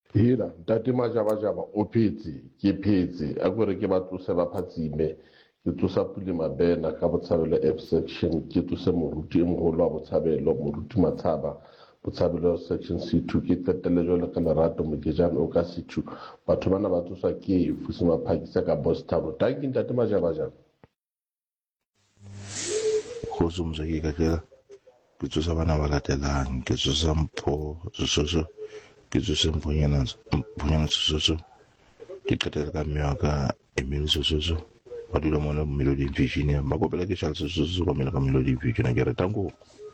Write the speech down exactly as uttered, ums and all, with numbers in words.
hela ntate majabajaba o phetse ke phetse a kore ke ba tlose ba phatsime ke tlosa Pule Mabena ka Botshabelo F section ke tlose moruti e mogolo wa Botshabelo moruti Matshaba Botshabelo section C two ke qetelle jole ka Lerato Mokejane o ka C two batho bana ba tloswa ke Fusi Maphakisa ka Boss Thabo tanki ntate majabajaba go tsomsa ke ka kela ke tsosa bana ba latelang ke tsosa Mpho Sesoso ke tsosa Mphonyana Mphonyana Sesoso ke qetelle ka mme wa ka Emile Sesoso ba dula mona Melody Virginia ba kopela ke Charles Sesoso ba mela ka Melody Virginia ke re tanko